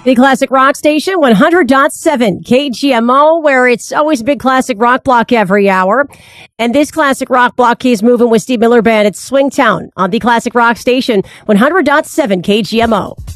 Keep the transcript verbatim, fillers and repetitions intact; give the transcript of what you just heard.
The Classic Rock Station, one hundred point seven K G M O, where it's always a big classic rock block every hour. And this classic rock block keeps moving with Steve Miller Band at Swingtown on the Classic Rock Station, one hundred point seven K G M O.